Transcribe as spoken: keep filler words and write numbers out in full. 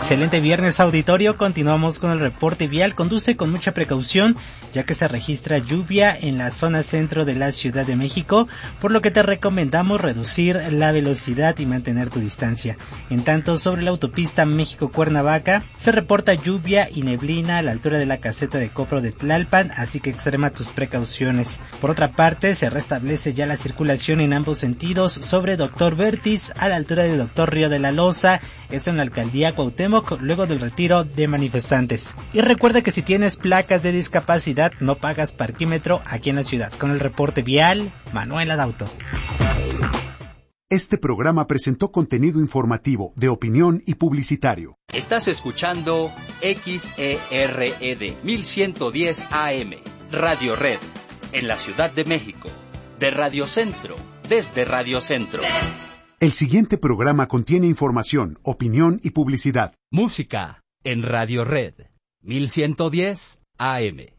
Excelente viernes, auditorio. Continuamos con el reporte vial. Conduce con mucha precaución, ya que se registra lluvia en la zona centro de la Ciudad de México, por lo que te recomendamos reducir la velocidad y mantener tu distancia. En tanto, sobre la autopista México-Cuernavaca, se reporta lluvia y neblina a la altura de la caseta de cobro de Tlalpan, así que extrema tus precauciones. Por otra parte, se restablece ya la circulación en ambos sentidos sobre Doctor Vertis a la altura de Doctor Río de la Loza, eso en la alcaldía Cuauhtémoc, luego del retiro de manifestantes. Y recuerda que si tienes placas de discapacidad no pagas parquímetro aquí en la ciudad. Con el reporte vial, Manuel Adauto. Este programa presentó contenido informativo, de opinión y publicitario. Estás escuchando X E R E D mil ciento diez A M, Radio Red, en la Ciudad de México, de Radio Centro, desde Radio Centro. El siguiente programa contiene información, opinión y publicidad. Música en Radio Red, mil ciento diez A M.